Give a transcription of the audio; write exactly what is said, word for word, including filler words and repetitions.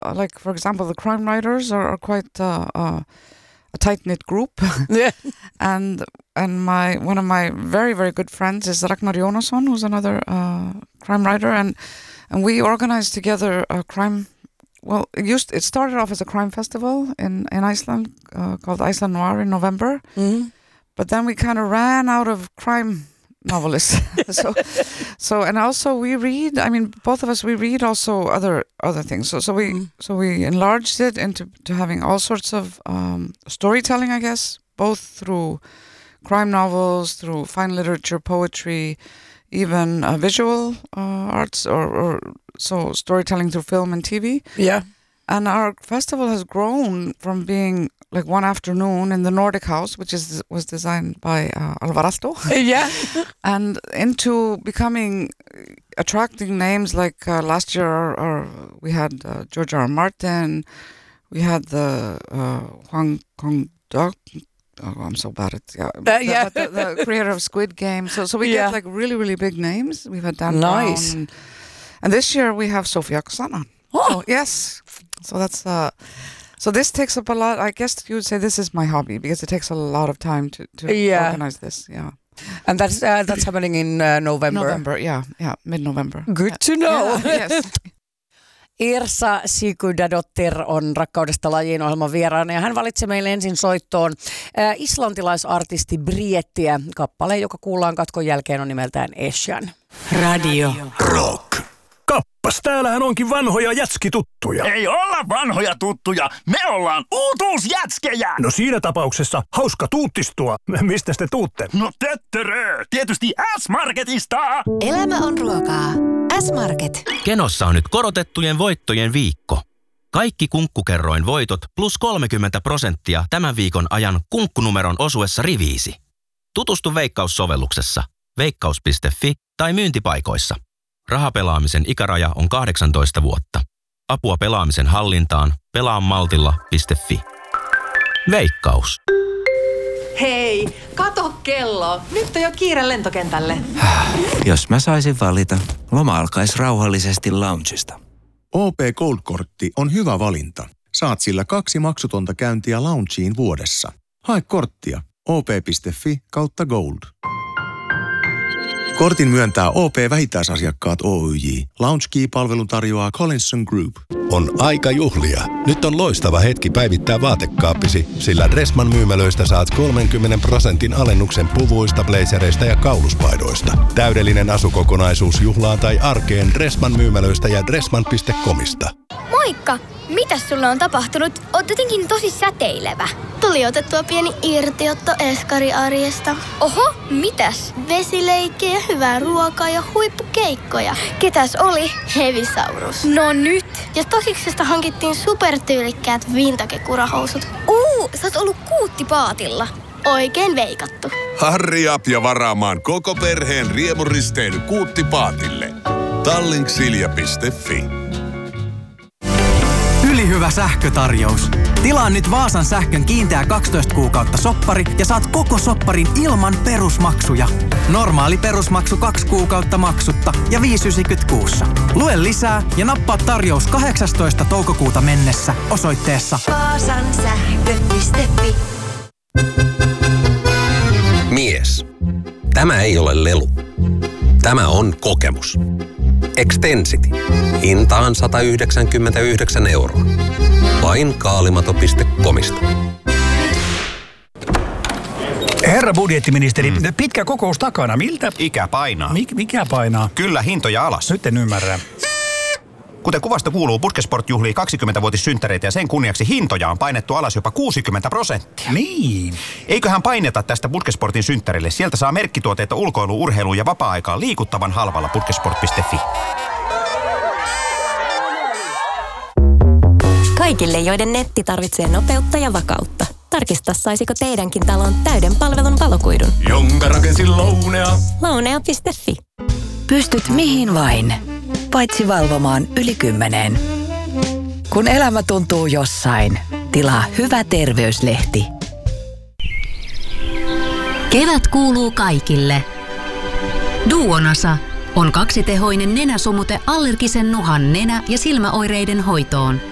like for example, the crime writers are, are quite uh, uh, a tight-knit group. Yeah. and and my one of my very very good friends is Ragnar Jónasson, who's another uh, crime writer, and and we organized together a crime. Well, it used it started off as a crime festival in in Iceland uh, called Iceland Noir in November, mm-hmm. but then we kind of ran out of crime novelists. so so and also we read. I mean, both of us we read also other other things. So so we mm-hmm. so we enlarged it into to having all sorts of um, storytelling, I guess, both through crime novels, through fine literature, poetry, even uh, visual uh, arts, or, or so storytelling through film and T V. Yeah. And our festival has grown from being like one afternoon in the Nordic House, which is was designed by uh, Alvar Aalto. Yeah. And into becoming, attracting names like uh, last year or, or we had uh, George R. R. Martin, we had the uh, Hwang Kong-duk. Oh, I'm so bad at yeah. Uh, yeah. The, the, the creator of Squid Game. So so we Yeah. get like really really big names. We've had Dan Nice. Brown, and, and this year we have Sofia Kosanen. Oh. So, yes. So that's uh. So this takes up a lot. I guess you would say this is my hobby because it takes a lot of time to to Yeah. organize this. Yeah. And that's uh, that's happening in uh, November. November. Yeah. Yeah. Mid-November. Good to know. Yeah, yes. Irsa Sigurdadottir on Rakkaudesta lajiin -ohjelman vieraana ja hän valitsi meille ensin soittoon äh, islantilaisartisti Briettiä. Kappale, joka kuullaan katkon jälkeen, on nimeltään Eshan. Radio Rock. Kappas, täällähän onkin vanhoja jätskituttuja. Ei olla vanhoja tuttuja, me ollaan uutuusjätskejä! No siinä tapauksessa hauska tuuttistua. Mistä te tuutte? No töttörö, tietysti S-Marketista! Elämä on ruokaa. S-Market. Kenossa on nyt korotettujen voittojen viikko. Kaikki Kunkkukerroin voitot plus kolmekymmentä prosenttia tämän viikon ajan kunkkunumeron osuessa riviisi. Tutustu Veikkaus-sovelluksessa, veikkaus piste fi tai myyntipaikoissa. Rahapelaamisen ikäraja on kahdeksantoista vuotta. Apua pelaamisen hallintaan pelaamaltilla piste fi. Veikkaus. Hei, kato kello. Nyt on jo kiire lentokentälle. Jos mä saisin valita, loma alkaisi rauhallisesti loungesta. O P Gold-kortti on hyvä valinta. Saat sillä kaksi maksutonta käyntiä loungeen vuodessa. Hae korttia op piste fi kautta gold. Kortin myöntää O P-vähittäisasiakkaat Oyj. Lounge-key-palvelun tarjoaa Collinson Group. On aika juhlia. Nyt on loistava hetki päivittää vaatekaappisi, sillä Dressman myymälöistä saat kolmenkymmenen prosentin alennuksen puvuista, blazereista ja kauluspaidoista. Täydellinen asukokonaisuus juhlaan tai arkeen Dressman myymälöistä ja dressman piste comista. Moikka! Mitäs sulle on tapahtunut? Oot jotenkin tosi säteilevä. Tuli otettua pieni irtiotto eskariarjesta. Oho, mitäs? Vesileikkejä, hyvää ruokaa ja huippukeikkoja. Ketäs oli? Hevisaurus. No nyt! Ja Stasiksesta hankittiin supertyylikkäät vintage-kurahousut. Uu, sä oot ollut kuuttipaatilla. Oikein veikattu. Hurry up ja varaamaan koko perheen riemuristeily kuuttipaatille. Tallink-silja piste fi. Ylihyvä sähkötarjous. Tilaa nyt Vaasan sähkön kiinteä kaksitoista kuukautta soppari ja saat koko sopparin ilman perusmaksuja. Normaali perusmaksu kaksi kuukautta maksutta ja viisi yhdeksänkymmentä kuussa. Lue lisää ja nappaa tarjous kahdeksastoista toukokuuta mennessä osoitteessa Vaasan sähkö piste fi. Mies. Tämä ei ole lelu. Tämä on kokemus. Extensity. Hintaan sata yhdeksänkymmentäyhdeksän euroa. Vain kaalimato piste comista. Herra budjettiministeri, mm. pitkä kokous takana. Miltä? Ikä painaa. Mik, mikä painaa? Kyllä, hintoja alas. Nyt en ymmärrä. Kuten kuvasta kuuluu, Puskesport juhlii kaksikymmentävuotissynttäreitä ja sen kunniaksi hintoja on painettu alas jopa kuusikymmentä prosenttia. Niin. Eiköhän paineta tästä Puskesportin synttärille. Sieltä saa merkkituotteita ulkoilu, urheiluun ja vapaa-aikaan liikuttavan halvalla puskesport piste fi. Kaikille, joiden netti tarvitsee nopeutta ja vakautta. Tarkista, saisiko teidänkin talon täyden palvelun valokuidun. Jonka rakensin Lounea. Lounea piste fi. Pystyt mihin vain, paitsi valvomaan yli kymmeneen. Kun elämä tuntuu jossain, tilaa Hyvä terveyslehti. Kevät kuuluu kaikille. Duonasa on kaksitehoinen nenäsumute allergisen nuhan, nenä- ja silmäoireiden hoitoon.